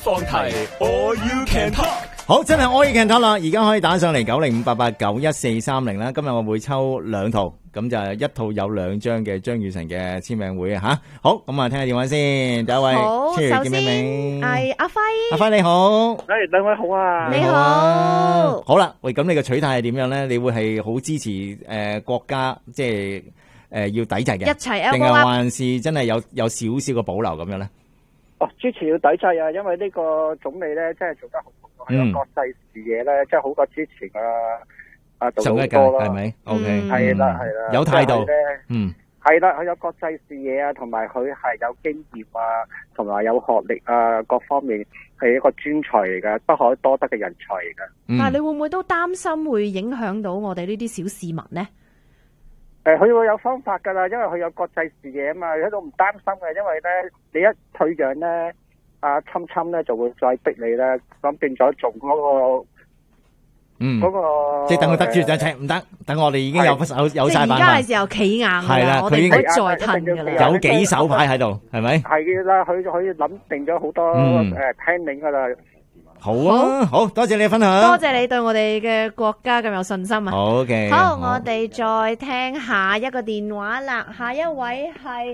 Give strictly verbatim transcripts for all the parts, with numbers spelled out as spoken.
放題 All You Can Talk， 好，真係 All You Can Talk 啦！而家可以打上嚟九零五八八九一四三零啦。今日我會抽兩套，咁就一套有兩張嘅張雨晨嘅簽名會啊吓。好，咁啊聽下電話先。第一位， 好，首叫咩先名？ 係阿輝， 阿輝你好， 誒，兩位好啊， 你好。 好啦，喂，咁你嘅取態係點樣咧？你會係好支持誒國家，即係誒要抵制嘅， 一齊定 elbow 係 up 還是真係有有少少嘅保留咁樣咧？ 哦，支持要抵制啊，因為呢個總理咧真係做得好好， 嗯有國際視野咧，真係好過之前啊啊杜上一屆魯多啦， 係咪？O K， 係啦係啦， 有態度咧， 嗯。 係啦，佢有國際視野啊，同埋佢係有經驗啊，同埋有學歷啊，各方面係一個專才嚟噶，不可多得嘅人才嚟噶。 嗯但係你會唔會都擔心會影響到我哋呢啲小市民呢？ 誒，佢會有方法噶啦，因為佢有國際視野啊嘛，喺度唔擔心嘅，因為咧你一退讓咧，阿侵侵咧就會再逼你咧，咁變咗做嗰個。 嗯， 嗰個即係等佢得住就係唔得，等我哋已經有有有即係而晒辦法， 家係時候企硬㗎係啦啦，我哋唔佢已經好再褪㗎啦。 有幾手牌喺度，係咪？ 係啦，佢佢諗定咗好多嗯誒 planning 噶啦。 好啊，好多謝你嘅分享， 多謝你對我哋嘅國家咁有信心啊！ 好嘅， 好，我哋再聽下一個電話啦。下一位係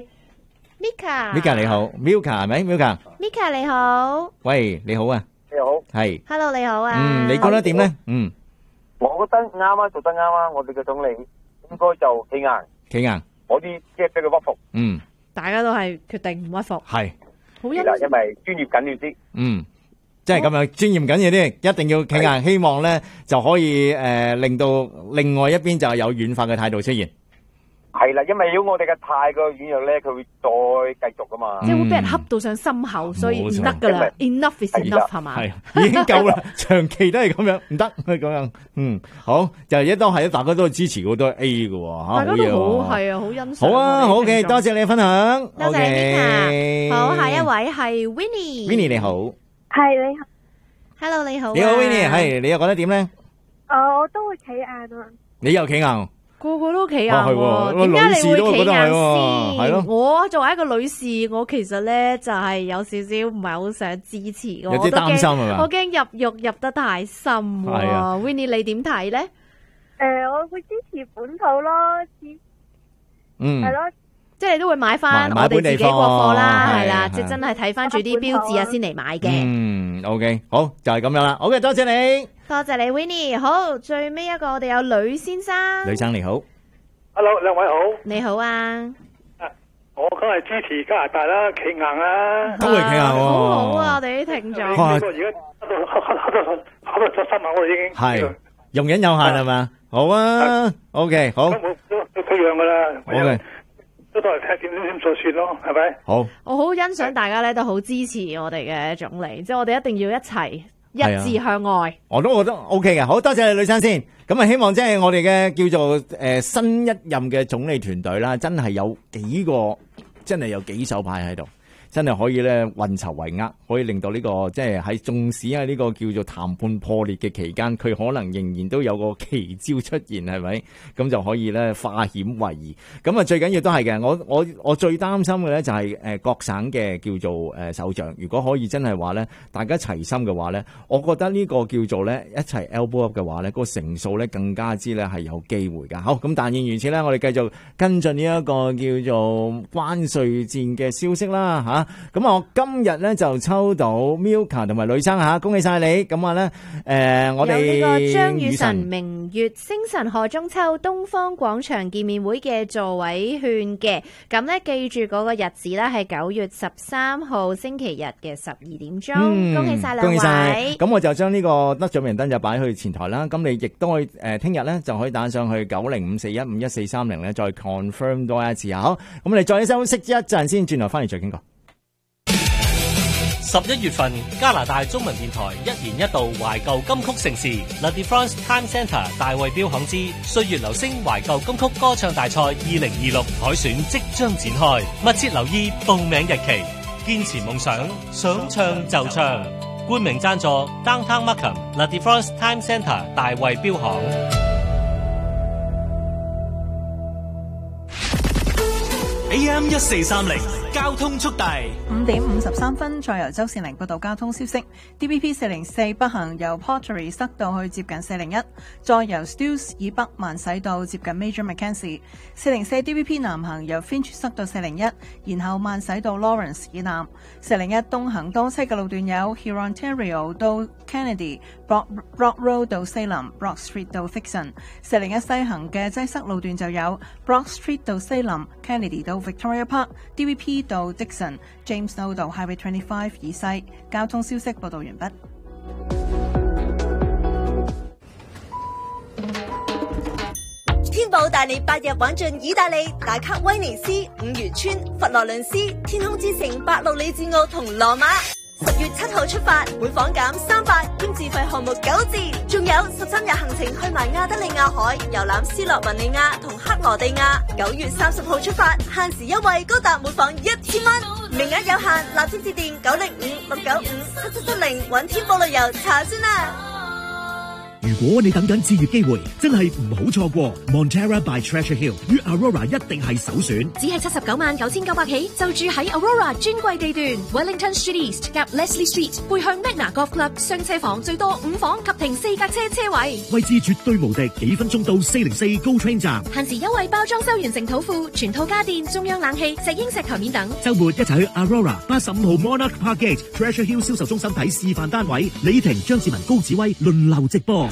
Mika。 Mika 你好 ，Milka 係咪 ？Milka， Mika 你好喂，你好啊， 你好， 係， ，Hello 你好啊。 嗯，你覺得點咧？嗯， 我覺得啱啊，做得啱啊！我哋嘅總理應該就企硬， 企硬， 我啲即係俾佢屈服。 嗯， 大家都係決定唔屈服， 係， 好欣係啦，因為專業緊要啲。 嗯。即係咁樣，專嚴緊要啲，一定要企硬，希望咧就可以誒令到另外一邊就有軟化嘅態度出現。 係啦，因為如果我哋嘅太過軟弱咧，佢會再繼續噶嘛。 即係會俾人恰到上心口，所以唔得噶啦。Enough is 係啦 enough 係嘛？ 係已經夠啦，長期都係咁樣，唔得咁樣。嗯，好就一都係，大家都係支持嘅，都係 A 嘅喎嚇， 大家都嘢喎好係啊，好欣賞。 好啊，好嘅，多謝你嘅分享。 多謝你 Mika。好，下一位係 Winnie。 Winnie 你好， 係你好， Hello 你好啊。 你好 Winnie，係你又覺得點咧？ 誒，我都會企硬啊。 你又企硬？ 個個都企硬哦係喎， 喎點解你女士都會企硬覺得係喎係咯先？我作為一個女士，我其實咧就係有少少唔係好想支持， 有啲擔心係嘛我驚入獄入得太深係啊喎。Winnie 你點睇咧？ 誒，我會支持本土咯，支嗯， 係咯， 即係你都會買翻買買我哋自己國本地貨貨啦，係啦， 係係即係真係睇翻住啲標誌啊先嚟買嘅。 嗯，OK，好就係咁樣啦。好嘅，多謝你， 多謝你 Winnie。好，最尾一個我哋有呂先生。 女生你好。 Hello，兩位好。 你好啊。 我梗係支持加拿大啦，企硬啦。 都係企硬喎好好啊，我哋啲聽眾。 哇呢個而家考到考到考到考到咗心口啦，已經。 係容忍有限係嘛？好啊，OK，好都冇都都退讓噶啦。 ，OK， 都都係睇點點點再算咯，係咪？ 好， 我好欣賞大家咧，都好支持我哋嘅總理，即係我哋一定要一齊一致向外。 我都覺得 OK 嘅，好多謝你，呂生先。咁啊，希望即係我哋嘅叫做誒新一任嘅總理團隊啦，真係有幾個，真係有幾手牌喺度。真係可以咧運籌帷幄，可以令到呢、這個即係喺縱使喺呢個叫做談判破裂嘅期間，佢可能仍然都有個奇招出現，係咪？咁就可以咧化險為夷。咁啊最緊要都係嘅，我我我最擔心嘅咧就係誒各省嘅叫做誒首長，如果可以真係話咧大家齊心嘅話咧，我覺得呢個叫做咧一齊 elbow up 嘅話咧，個成數咧更加之咧係有機會㗎。好，咁但願如此咧，我哋繼續跟進呢一個叫做關稅戰嘅消息啦嚇。咁啊，我今日咧就抽到 Milka 同埋呂生嚇，恭喜晒你！咁啊咧，誒我哋有呢個張雨晨明月星辰賀中秋東方廣場見面會嘅座位券嘅，咁咧記住嗰個日子咧係九月十三號星期日嘅十二點鐘， 嗯恭喜晒兩恭喜晒位！ 咁我就將呢個得獎名單就擺去前台啦。咁你亦都可以誒，聽日咧就可以打上去九零五四一五一四三零咧，再 confirm 多一次啊！好，咁你再休息一陣先，轉頭翻嚟再傾過。 十一月份，加拿大中文電台一年一度懷舊金曲盛事 La Defrance Time Centre 大衛標行之歲月留聲懷舊金曲歌唱大賽二零二六海選即將展開，密切留意報名日期。堅持夢想，想唱就唱。冠名贊助 Downtown Markham La Defrance Time Centre 大衛標行。A M 一四三零。 交通速遞。 五點五十三分，再由周善玲報道交通消息。D B P 四零四北行由 Pottery 塞到去接近四零一，再由 Steeles 以北慢駛到接近 Major Mackenzie。四零四 D B P 南行由 Finch 塞到四零一，然後慢駛到 Lawrence 以南。四零一東行多車嘅路段有 Huron Ontario 到 Kennedy、Brock Brock Road 到 Salem、Brock Street 到 Dixon。四零一西行嘅擠塞路段就有 Brock Street 到 Salem、Kennedy 到 Victoria Park、D B P 到 Dixon、James Road 到 Highway 二十五以西。交通消息報道完畢。 天寶帶你八日玩盡意大利，打卡威尼斯、五漁村、佛羅倫斯、天空之城、白路里治奧同羅馬。十月七號出發，每房減三百，兼自費項目九折，仲有十三日行程去埋亞德利亞海，遊覽斯洛文尼亞同克羅地亞。九月三十號出發，限時優惠高達每房一千蚊，名額有限，立即致電九零五六九五七七七零揾天寶旅遊查詢啦。 如果你等緊置業機會，真係唔好錯過 Montera by Treasure Hill 於 Aurora 一定係首選。 只係七十九萬九千九百起，就住喺 Aurora 專櫃地段 Wellington Street East 夾 Leslie Street， 背向 Magna Golf Club， 雙車房最多五房及停四架車車位， 位置絕對無敵，幾分鐘到四零四 GO Train 站。 限時優惠包裝修完成土庫，全套家電、中央冷氣、石英石台面等。 週末一齊去 Aurora 八十五號 Monarch Park Gate Treasure Hill 銷售中心睇示範單位，李婷、張志文、高子威輪流直播。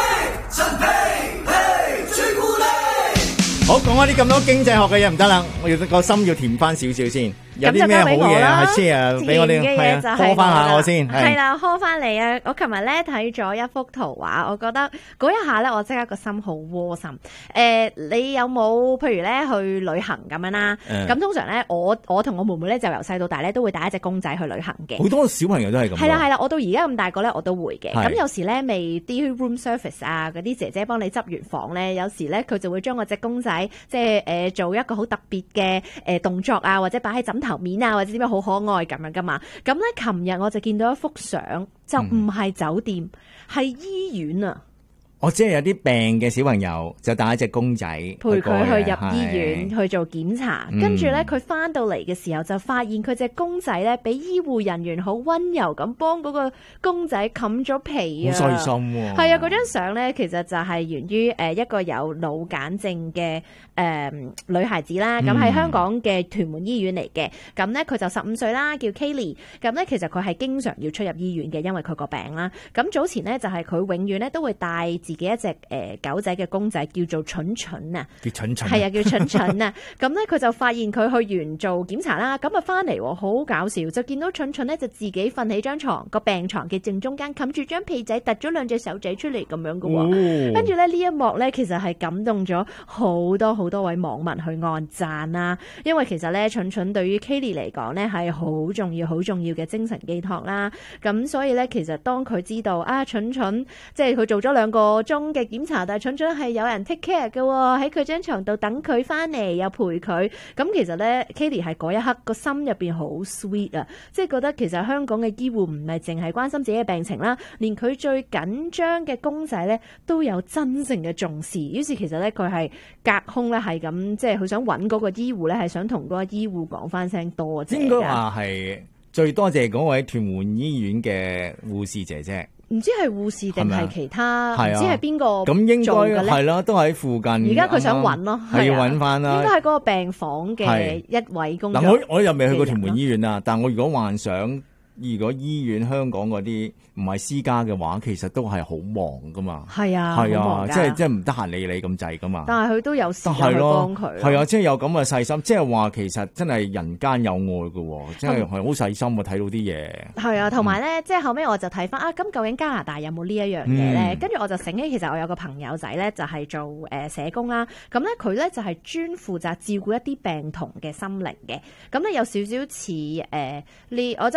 好，講開啲咁多經濟學嘅嘢唔得啦，我要個心要甜翻少少先。有啲咩好嘢係 share 俾我哋，係啊，科翻下我先。 係啦，科翻嚟啊！我琴日咧睇咗一幅圖畫，我覺得嗰一下咧，我即刻個心好窩心。誒、呃，你有冇譬如咧去旅行咁樣啦？咁、嗯、通常咧，我我同我妹妹咧就由細到大咧都會帶一隻公仔去旅行嘅。 好多小朋友都係咁。係啦係啦， 我到而家咁大個咧，我都會嘅。咁有時咧未啲 room service 啊，嗰啲姐姐幫你執完房咧，有時咧佢就會將嗰隻公仔即係誒、呃、做一個好特別嘅誒動作啊，或者擺喺枕頭面啊，或者點樣好可愛咁樣噶嘛。咁咧，琴日我就見到一幅相，就唔係酒店，係、嗯、醫院啊。 我即係有啲病嘅小朋友，就帶一隻公仔陪佢去入醫院去做檢查，跟住咧佢翻到嚟嘅時候就發現佢隻公仔咧，俾醫護人員好溫柔咁幫嗰個公仔冚咗被啊！ 好細心喎。 係啊，嗰張相咧其實就係源於誒一個有腦癇症嘅誒、呃、女孩子啦，咁喺香港嘅屯門醫院嚟嘅，咁咧佢就十五歲啦，叫 Kaylee， 咁咧其實佢係經常要出入醫院嘅，因為佢個病啦。咁早前咧就係佢永遠咧都會帶自己一隻誒、呃、狗仔嘅公仔叫做蠢蠢啊， 叫蠢蠢， 係啊，叫蠢蠢啊。咁咧佢就發現佢去完做檢查啦，咁啊翻嚟好搞笑，就見到蠢蠢咧就自己瞓喺張床個病床嘅正中間，冚住張被仔，突咗兩隻手仔出嚟咁樣嘅。跟住咧呢一幕咧，其實係感動咗好多好多位網民去按讚啦。因為其實咧蠢蠢對於 Kaylee 嚟講咧係好重要、好重要嘅精神寄託啦。咁所以咧，其實當佢知道啊蠢蠢即係佢做咗兩個鐘嘅檢查，但係蠢蠢係有人 take care 嘅，喺佢張床度等佢翻嚟，又陪佢。咁其實咧 Kaylee 係嗰一刻個心入邊好 sweet 啊，即係覺得其實香港嘅醫護唔係淨係關心自己嘅病情啦，連佢最緊張嘅公仔咧都有真正嘅重視。於是其實咧佢係隔空咧係咁，即係佢想揾嗰個醫護咧，係想同嗰個醫護講翻聲多謝。 應該話係最多謝嗰位屯門醫院嘅護士姐姐。 唔知係護士定係其他，唔係啊、 知係邊個咁應該係啦，都喺附近。而家佢想揾咯， 係要揾翻啦。 應該喺嗰個病房嘅一位工作。 嗱，我我又未去過屯門醫院啊，但我如果幻想。如果醫院香港嗰啲唔係私家嘅話，其實都係好忙噶嘛。 係啊， 係啊，即係即係唔得閒理你咁滯噶嘛。 但係佢都有時間去幫佢。 係啊，即係有咁嘅細心，即係話其實真係人間有愛噶，真係係好細心啊！睇到啲嘢。係啊，同埋咧，即係後尾我就睇翻啊，咁究竟加拿大有冇呢一樣嘢咧？跟住我就醒起，其實我有個朋友仔咧，就係做誒社工啦。咁咧佢咧就係專負責照顧一啲病童嘅心靈嘅。咁咧有少少似誒呢，我即係我唔知個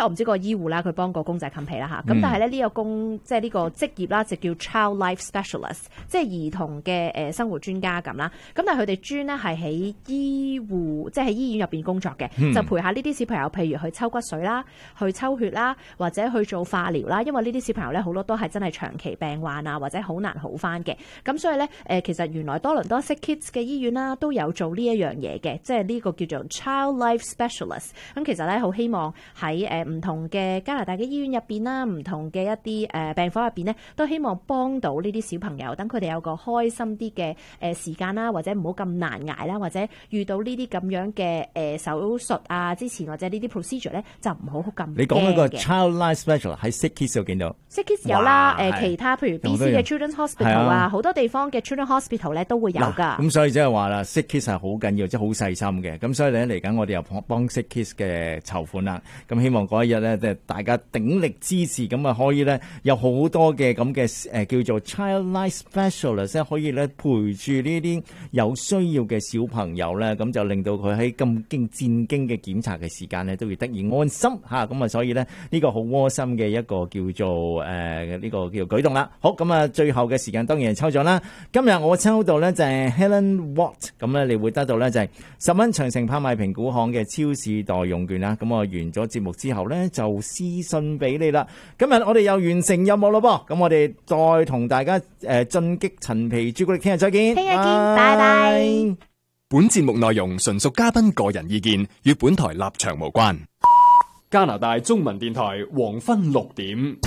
醫護啦，佢幫個公仔冚被啦嚇。咁、 嗯、 但係咧呢個工即係呢個職業啦，就叫 Child Life Specialist， 即係兒童嘅誒生活專家咁啦。咁但係佢哋專咧係喺醫護，即係喺醫院入邊工作嘅，嗯、就陪下呢啲小朋友，譬如去抽骨髓啦、去抽血啦，或者去做化療啦。因為呢啲小朋友咧好多都係真係長期病患啊，或者好難好翻嘅。咁所以咧誒，其實原來多倫多 Sick Kids 嘅醫院啦都有做呢一樣嘢嘅，即係呢個叫做 Child Life Specialist。咁其實咧好希望喺誒唔同嘅加拿大嘅醫院入邊啦，唔同嘅一啲誒病房入邊咧，都希望幫到呢啲小朋友，等佢哋有個開心啲嘅誒時間啦，或者唔好咁難捱啦，或者遇到呢啲咁樣嘅誒手術啊之前或者呢啲 procedure 咧，就唔好咁驚嘅。 你講嗰個 Child Life Specialist 喺 Sick Kids 度見到 Sick Kids 有啦，誒其他譬如 B C 嘅 Children's Hospital 啊，好多地方嘅 Children's Hospital 咧都會有㗎。 咁所以即係話啦 ，Sick Kids 係好緊要，即係好細心嘅。咁所以咧嚟緊我哋又幫 Sick Kids 嘅籌款啦。咁希望嗰一日咧，即係大家鼎力支持，咁啊可以咧有好多嘅咁嘅誒叫做 Child Life Specialist 可以咧陪住呢啲有需要嘅小朋友咧，咁就令到佢喺咁經戰經嘅檢查嘅時間咧，都會得以安心嚇。咁啊，所以咧呢個好窩心嘅一個叫做誒呢、呃這個叫做舉動啦。好，咁啊，最後嘅時間當然係抽獎啦。今日我抽到咧就係 Helen Watt， 咁咧你會得到咧就係十蚊長城拍賣評估行嘅超市代用券啦。咁我完咗節目之後咧就私信俾你啦。今日我哋又完成任務咯噃，咁我哋再同大家誒進擊陳皮朱古力，聽日再見， 聽日見，拜拜。 本節目內容純屬嘉賓個人意見，與本台立場無關。 加拿大中文電台黃昏六點，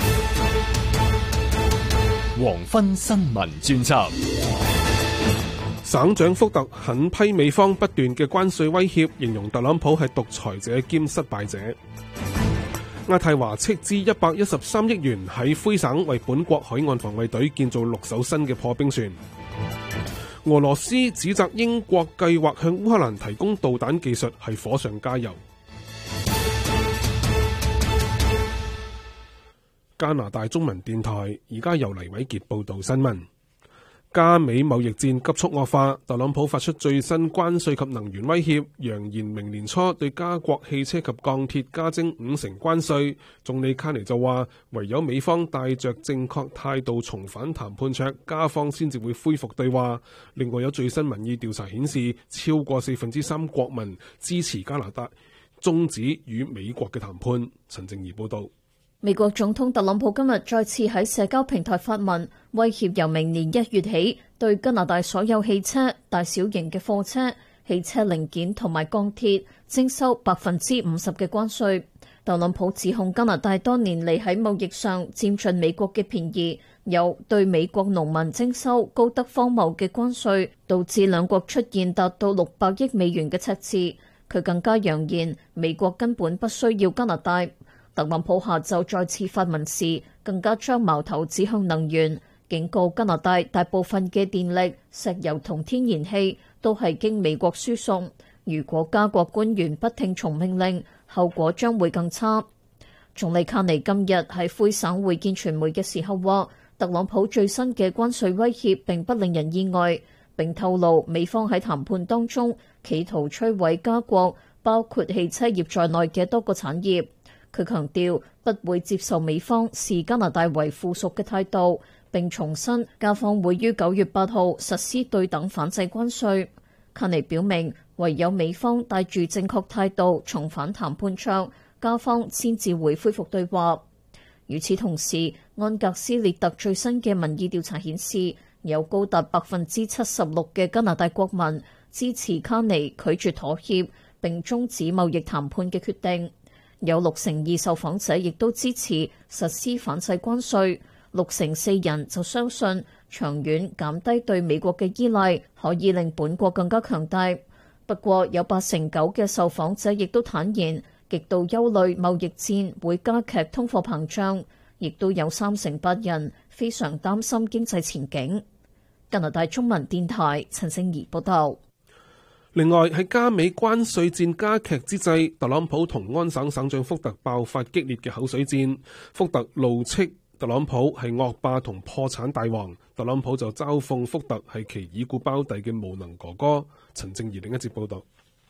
黃昏新聞專輯。 省長福特狠批美方不斷嘅關稅威脅，形容特朗普係獨裁者兼失敗者。渥太華斥資一百一十三億元喺魁省為本國海岸防衛隊建造六艘新嘅破冰船。俄羅斯指責英國計劃向烏克蘭提供導彈技術係火上加油。加拿大中文電台而家由黎偉傑報道新聞。加美貿易戰急速惡化，特朗普發出最新關稅及能源威脅，揚言明年初對加國汽車及鋼鐵加徵五成關稅。總理卡尼就話，唯有美方帶着正確態度重返談判桌，加方先至會恢復對話。另外有最新民意調查顯示，超過四分之三國民支持加拿大終止與美國嘅談判。陳靜怡報道。 美國總統特朗普今日再次喺社交平台發文，威脅由明年一月起對加拿大所有汽車、大小型嘅貨車、汽車零件同埋鋼鐵徵收百分之五十嘅關稅。特朗普指控加拿大多年嚟喺貿易上佔盡美國嘅便宜，又對美國農民徵收高得荒謬嘅關稅，導致兩國出現達到六百億美元嘅赤字。佢更加揚言美國根本不需要加拿大。特朗普下晝再次發文時，更加將矛頭指向能源，警告加拿大大部分嘅電力、石油同天然氣都係經美國輸送。如果加國官員不聽從命令，後果將會更差。總理卡尼今日喺魁省會見傳媒嘅時候話，特朗普最新嘅關稅威脅並不令人意外，並透露美方喺談判當中企圖摧毀加國包括汽車業在內嘅多個產業。佢強調不會接受美方視加拿大為附屬嘅態度，並重申加方會於九月八號實施對等反制關稅。卡尼表明，唯有美方帶住正確態度重返談判桌，加方先至會恢復對話。與此同時，安格斯列特最新嘅民意調查顯示，有高達百分之七十六嘅加拿大國民支持卡尼拒絕妥協並終止貿易談判嘅決定。有六成二受訪者亦都支持實施反制關稅，六成四人就相信長遠減低對美國嘅依賴可以令本國更加強大。不過有八成九嘅受訪者亦都坦言極度憂慮貿易戰會加劇通貨膨脹，亦都有三成八人非常擔心經濟前景。加拿大中文電台陳勝儀報道。 另外喺加美關稅戰加劇之際，特朗普同安省省長福特爆發激烈嘅口水戰。福特怒斥特朗普係惡霸同破產大王，特朗普就嘲諷福特係其已故胞弟嘅無能哥哥。陳正儀另一節報道。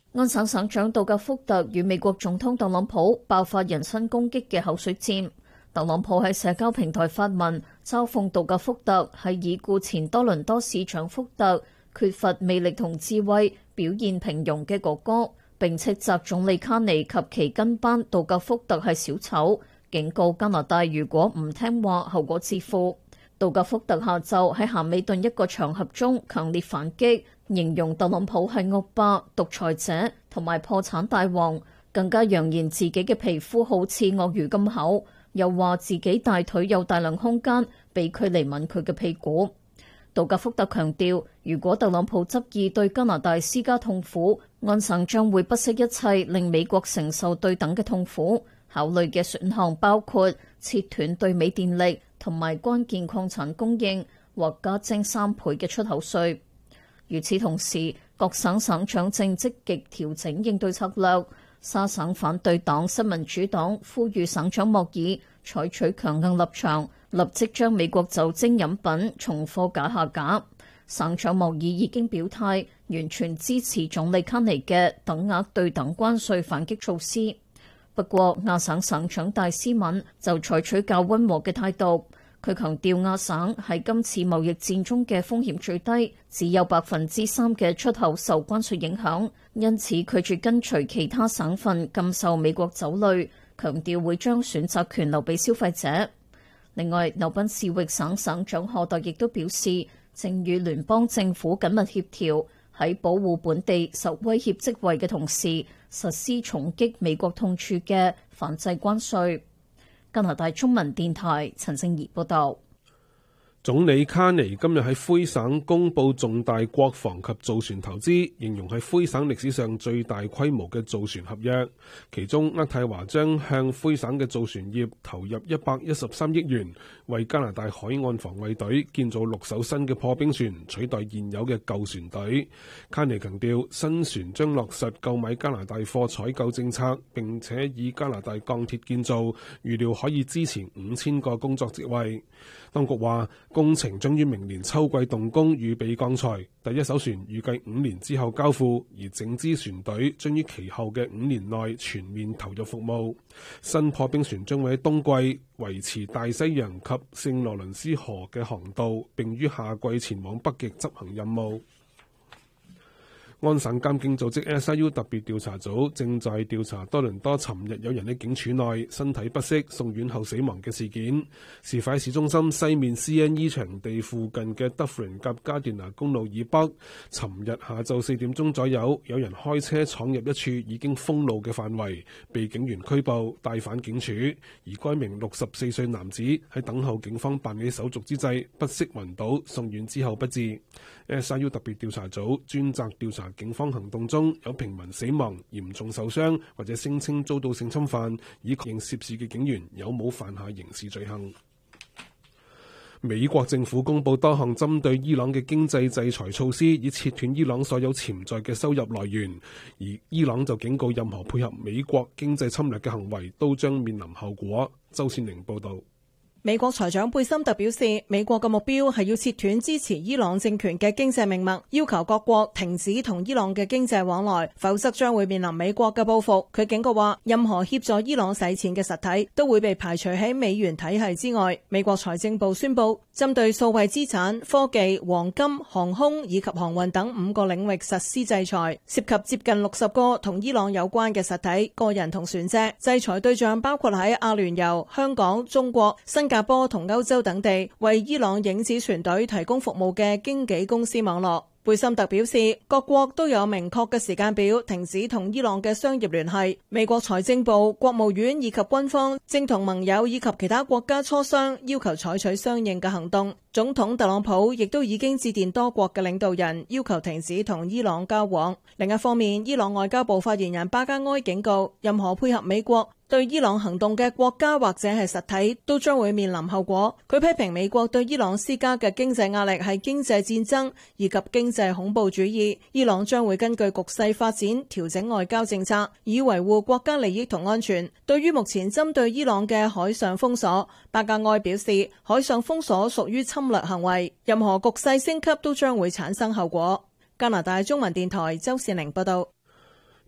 安省省長杜格福特與美國總統特朗普爆發人身攻擊嘅口水戰。特朗普喺社交平台發文嘲諷杜格福特係已故前多倫多市長福特缺乏魅力同智慧，表現平庸嘅哥哥，並斥責總理卡尼及其跟班杜格福特係小丑，警告加拿大如果唔聽話，後果自負。杜格福特下晝喺咸美頓一個場合中強烈反擊，形容特朗普係惡霸、獨裁者同埋破產大王，更加揚言自己嘅皮膚好似鱷魚咁厚，又話自己大腿有大量空間俾佢嚟吻佢嘅屁股。杜格福特強調，如果特朗普執意對加拿大施加痛苦，安省將會不惜一切令美國承受對等嘅痛苦。考慮嘅選項包括切斷對美電力同埋關鍵礦產供應，或加徵三倍嘅出口稅。與此同時，各省省長正積極調整應對策略。沙省反對黨新民主黨呼籲省長莫爾採取強硬立場，立即將美國酒精飲品從貨架下架。省長莫爾已經表態，完全支持總理卡尼嘅等額對等關稅反擊措施。不過，亞省省長戴斯敏就採取較溫和嘅態度。佢強調亞省喺今次貿易戰中嘅風險最低，只有百分之三嘅出口受關稅影響，因此拒絕跟隨其他省份禁售美國酒類，強調會將選擇權留俾消費者。另外，紐賓士域省省長賀特亦都表示，正與聯邦政府緊密協調，喺保護本地受威脅職位嘅同時，實施重擊美國痛處嘅反制關稅。加拿大中文電台陳靜怡報道。 總理卡尼今日喺魁省公布重大國防及造船投資，形容係魁省歷史上最大規模嘅造船合約。其中，渥太華將向魁省嘅造船業投入一百一十三億元，為加拿大海岸防衛隊建造六艘新嘅破冰船，取代現有嘅舊船隊。卡尼強調，新船將落實購買加拿大貨採購政策，並且以加拿大鋼鐵建造，預料可以支持五千個工作職位。當局話，工程將於明年秋季動工，預備鋼材。第一艘船預計五年之後交付，而整支船隊將於其後嘅五年內全面投入服務。新破冰船將會喺冬季維持大西洋及聖羅倫斯河嘅航道，並於夏季前往北極執行任務。安省監警組織 S I U 特別調查組正在調查多倫多尋日有人喺警署內身體不適送院後死亡嘅事件。事發喺市中心西面 C N E 場地附近嘅德芙倫及加電拿公路以北。尋日下晝四點鐘左右，有人開車闖入一處已經封路嘅範圍，被警員拘捕帶返警署。而該名六十四歲男子喺等候警方辦理手續之際不適暈倒，送院之後不治。S I U 特別調查組專責調查警方行動中有平民死亡、嚴重受傷或者聲稱遭到性侵犯，以確認涉事嘅警員有冇犯下刑事罪行。美國政府公布多項針對伊朗嘅經濟制裁措施，以切斷伊朗所有潛在嘅收入來源。而伊朗就警告，任何配合美國經濟侵略嘅行為都將面臨後果。周善玲報道。 美國財長貝森特表示，美國嘅目標係要切斷支持伊朗政權嘅經濟命脈，要求各國停止同伊朗嘅經濟往來，否則將會面臨美國嘅報復。佢警告話，任何協助伊朗洗錢嘅實體都會被排除喺美元體系之外。美國財政部宣布，針對數位資產、科技、黃金、航空以及航運等五個領域實施制裁，涉及接近六十個同伊朗有關嘅實體、個人同船隻。制裁對象包括喺阿聯酋、香港、中國、新加坡同歐洲等地為伊朗影子船隊提供服務嘅經紀公司網絡。貝森特表示，各國都有明確嘅時間表停止同伊朗嘅商業聯繫。美國財政部、國務院以及軍方正同盟友以及其他國家磋商，要求採取相應嘅行動。總統特朗普亦都已經致電多國嘅領導人，要求停止同伊朗交往。另一方面，伊朗外交部發言人巴加埃警告，任何配合美國對伊朗行動嘅國家或者係實體都將會面臨後果。佢批評美國對伊朗施加嘅經濟壓力係經濟戰爭以及經濟恐怖主義。伊朗將會根據局勢發展調整外交政策，以維護國家利益同安全。對於目前針對伊朗嘅海上封鎖，巴加埃表示，海上封鎖屬於侵略行為，任何局勢升級都將會產生後果。加拿大中文電台周善玲報道。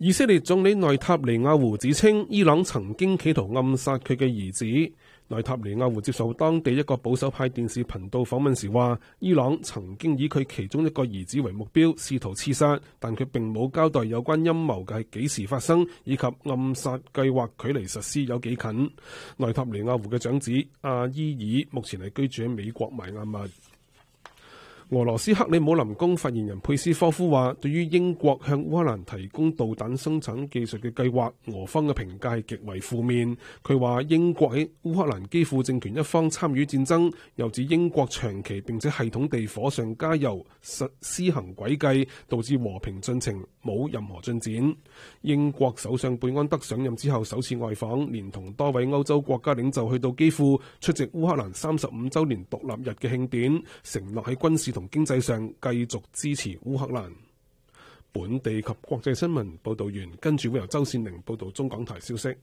以色列總理內塔尼亞胡指稱，伊朗曾經企圖暗殺佢嘅兒子。內塔尼亞胡接受當地一個保守派電視頻道訪問時話，伊朗曾經以佢其中一個兒子為目標，試圖刺殺，但佢並冇交代有關陰謀嘅係幾時發生，以及暗殺計劃距離實施有幾近。內塔尼亞胡嘅長子阿伊爾目前係居住喺美國邁阿密。俄羅斯克里姆林宮發言人佩斯科夫話，對於英國向烏克蘭提供導彈生產技術嘅計劃，俄方嘅評價係極為負面。佢話英國喺烏克蘭基輔政權一方參與戰爭，又指英國長期並且系統地火上加油，實施行詭計，導致和平進程冇任何進展。英國首相貝安德上任之後首次外訪，連同多位歐洲國家領袖去到基輔出席烏克蘭三十五週年獨立日嘅慶典，承諾喺軍事同經濟上繼續支持烏克蘭。本地及國際新聞報道完，跟住會由周善玲報道中港台消息。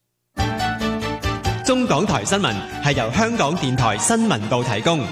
中港台新聞係由香港電台新聞部提供。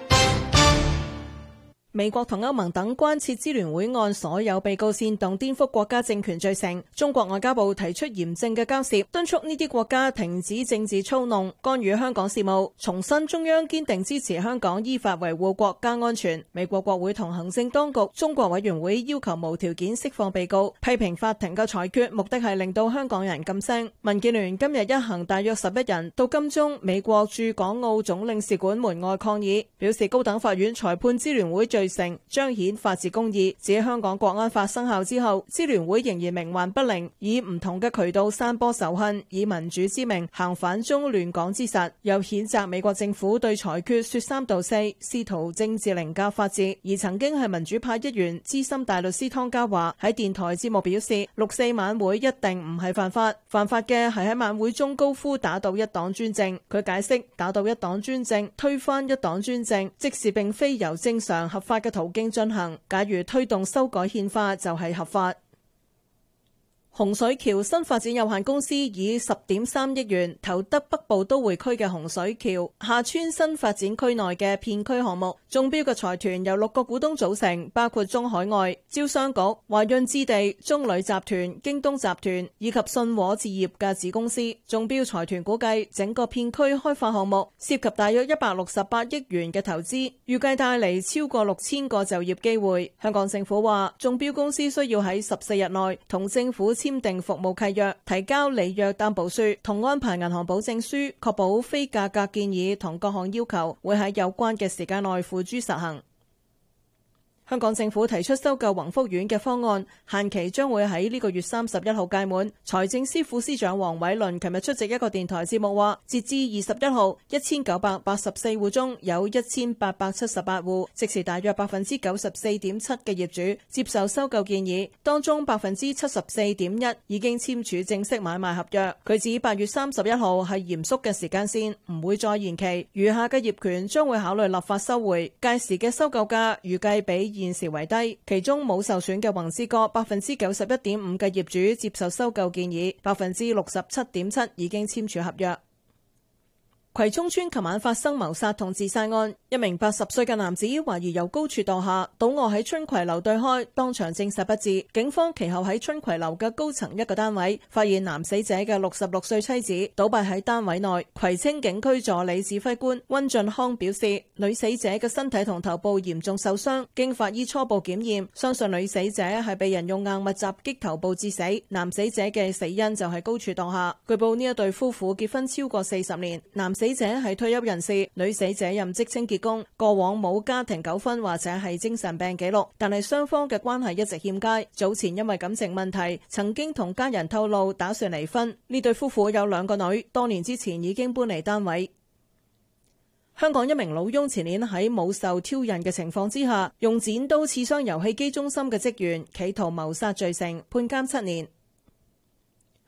美國同歐盟等關切支聯會案所有被告煽動顛覆國家政權罪成，中國外交部提出嚴正嘅交涉，敦促呢啲國家停止政治操弄、干預香港事務，重申中央堅定支持香港依法維護國家安全。美國國會同行政當局中國委員會要求無條件釋放被告，批評法庭嘅裁決目的係令到香港人噤聲。民建聯今日一行大約十一人到金鐘美國駐港澳總領事館門外抗議，表示高等法院裁判支聯會罪成，彰顯法治公義。指香港國安法生效之後，支聯會仍然冥頑不靈，以唔同嘅渠道散播仇恨，以民主之名行反中亂港之實。又譴責美國政府對裁決說三道四，試圖政治凌駕法治。而曾經係民主派一員資深大律師湯家驊喺電台節目表示，六四晚會一定唔係犯法，犯法嘅係喺晚會中高呼打倒一黨專政。佢解釋，打倒一黨專政、推翻一黨專政，即使並非由正常合法嘅途徑進行，假如推動修改憲法就係合法。洪水橋新發展有限公司以十點三億元投得北部都會區嘅洪水橋廈村新發展區內嘅片區項目，中標嘅財團由六個股東組成，包括中海外、招商局、華潤置地、中旅集團、京東集團以及信和置業嘅子公司。中標財團估計整個片區開發項目涉及大約一百六十八億元嘅投資，預計帶嚟超過六千個就業機會。香港政府話，中標公司需要喺十四日內同政府簽訂服務契約，提交履約擔保書同安排銀行保證書，確保非價格建議同各項要求會喺有關嘅時間內付諸實行。香港政府提出收購宏福苑嘅方案，限期將會喺呢個月三十一號屆滿。財政司副司長黃偉綸琴日出席一個電台節目話，截至二十一號，一千九百八十四戶中有一千八百七十八戶，即是大約百分之九十四點七嘅業主接受收購建議，當中百分之七十四點一已經簽署正式買賣合約。佢指八月三十一號係嚴肅嘅時間線，唔會再延期，餘下嘅業權將會考慮立法收回，屆時嘅收購價預計比現時為低，其中冇受損嘅宏之閣百分之九十一點五嘅業主接受收購建議，百分之六十七點七已經簽署合約。葵涌村琴晚發生謀殺同自殺案，一名八十歲嘅男子懷疑由高處墮下，倒卧喺春葵樓對開，當場證實不治。警方其後喺春葵樓嘅高層一個單位發現男死者嘅六十六歲妻子倒斃喺單位內。葵青警區助理指揮官溫俊康表示，女死者嘅身體同頭部嚴重受傷，經法醫初步檢驗，相信女死者係被人用硬物襲擊頭部致死，男死者嘅死因就係高處墮下。據報呢一對夫婦結婚超過四十年，男死者係退休人士，女死者任職清潔工，過往冇家庭糾紛或者係精神病記錄，但係雙方嘅關係一直欠佳。早前因為感情問題，曾經同家人透露打算離婚。呢對夫婦有兩個女，多年之前已經搬離單位。香港一名老翁前年喺冇受挑釁嘅情況之下，用剪刀刺傷遊戲機中心嘅職員，企圖謀殺罪成，判監七年。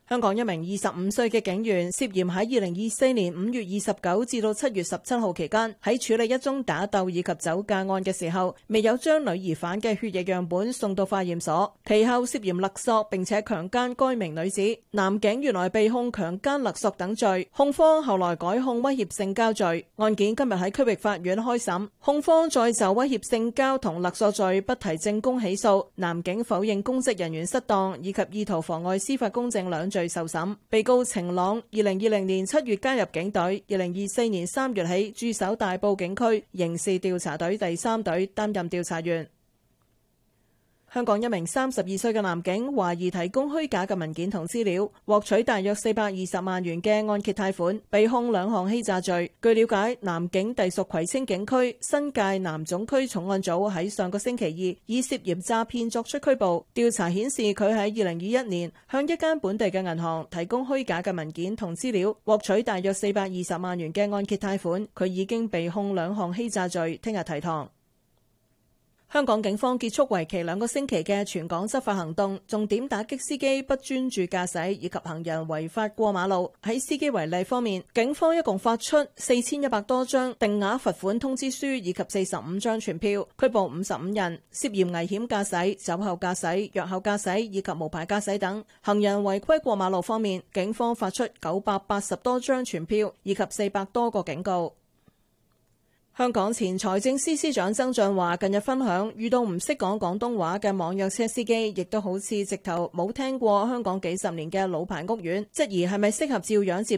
香港一名二十五歲嘅警員涉嫌喺二零二四年五月二十九至到七月十七號期間，喺處理一宗打鬥以及酒駕案嘅時候，未有將女疑犯嘅血液樣本送到化驗所，其後涉嫌勒索並且強姦該名女子。男警原來被控強姦勒索等罪，控方後來改控威脅性交罪。案件今日喺區域法院開審，控方再就威脅性交同勒索罪不提證供起訴，男警否認公職人員失當以及意圖妨礙司法公正兩罪受審。被告程朗，二零二零年七月加入警隊，二零二四年三月起駐守大埔警區刑事調查隊第三隊，擔任調查員。香港一名三十二歲嘅男警懷疑提供虛假嘅文件同資料，獲取大約四百二十萬元嘅按揭貸款，被控兩項欺詐罪。據了解，男警隸屬葵青警區新界南總區重案組喺上個星期二以涉嫌詐騙作出拘捕。調查顯示佢喺二零二一年向一間本地嘅銀行提供虛假嘅文件同資料，獲取大約四百二十萬元嘅按揭貸款。佢已經被控兩項欺詐罪，聽日提堂。香港警方結束為期兩個星期嘅全港執法行動，重點打擊司機不專注駕駛以及行人違法過馬路。喺司機違例方面，警方一共發出四千一百多張定額罰款通知書以及四十五張傳票，拘捕五十五人，涉嫌危險駕駛、酒後駕駛、藥後駕駛以及無牌駕駛等。行人違規過馬路方面，警方發出九百八十多張傳票以及四百多個警告。香港前財政司司長曾俊華近日分享，遇到唔識講廣東話嘅網約車司機，亦都好似直頭冇聽過香港幾十年嘅老牌屋苑，質疑係咪適合照樣接